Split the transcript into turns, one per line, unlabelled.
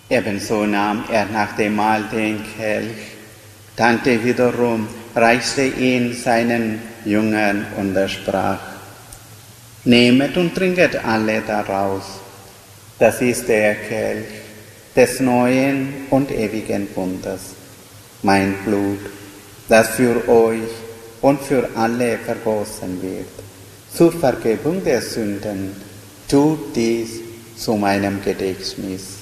Ebenso nahm er nach dem Mahl den Kelch, dankte wiederum, reichte ihn seinen Jüngern und er sprach: Nehmet und trinket alle daraus. Das ist der Kelch des neuen und ewigen Bundes, mein Blut, das für euch und für alle vergossen wird. Zur Vergebung der Sünden tut dies zu meinem Gedächtnis.